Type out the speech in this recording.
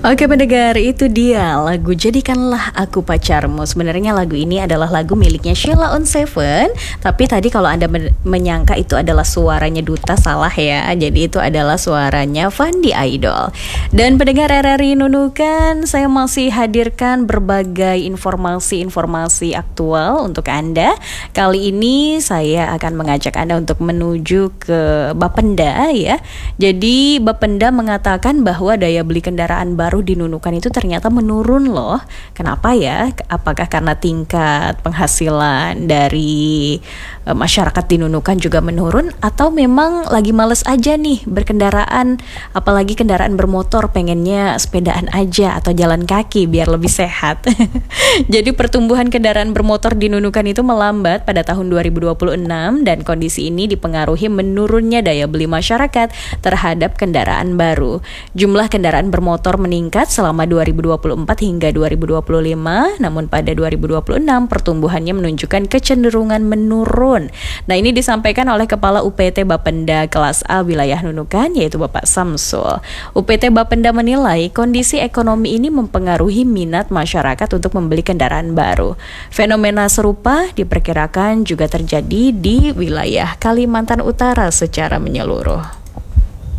Oke pendengar, itu dia lagu Jadikanlah Aku Pacarmu. Sebenarnya lagu ini adalah lagu miliknya Sheila on Seven. Tapi tadi kalau Anda menyangka itu adalah suaranya Duta, salah ya. Jadi itu adalah suaranya Fandi Idol. Dan pendengar RRI Nunukan, saya masih hadirkan berbagai informasi-informasi aktual untuk Anda. Kali ini saya akan mengajak Anda untuk menuju ke Bapenda ya. Jadi Bapenda mengatakan bahwa daya beli kendaraan baru di Nunukan itu ternyata menurun loh. Kenapa ya? Apakah karena tingkat penghasilan dari masyarakat di Nunukan juga menurun, atau memang lagi males aja nih berkendaraan, apalagi kendaraan bermotor, pengennya sepedaan aja atau jalan kaki biar lebih sehat. Jadi pertumbuhan kendaraan bermotor di Nunukan itu melambat pada tahun 2026 dan kondisi ini dipengaruhi menurunnya daya beli masyarakat terhadap kendaraan baru. Jumlah kendaraan bermotor meningkat selama 2024 hingga 2025, namun pada 2026 pertumbuhannya menunjukkan kecenderungan menurun. Nah, ini disampaikan oleh Kepala UPT Bapenda kelas A wilayah Nunukan, yaitu Bapak Samsul. UPT Bapenda menilai kondisi ekonomi ini mempengaruhi minat masyarakat untuk membeli kendaraan baru. Fenomena serupa diperkirakan juga terjadi di wilayah Kalimantan Utara secara menyeluruh.